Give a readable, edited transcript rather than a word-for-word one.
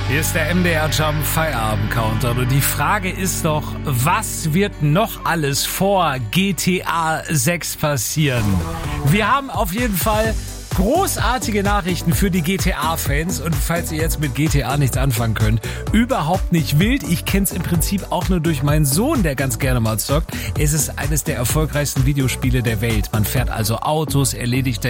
Hier ist der MDR Jump Feierabend Countdown und die Frage ist doch, was wird noch alles vor GTA 6 passieren? Wir haben auf jeden Fall großartige Nachrichten für die GTA-Fans und falls ihr jetzt mit GTA nichts anfangen könnt, überhaupt nicht wild. Ich kenne es im Prinzip auch nur durch meinen Sohn, der ganz gerne mal zockt. Es ist eines der erfolgreichsten Videospiele der Welt. Man fährt also Autos, erledigt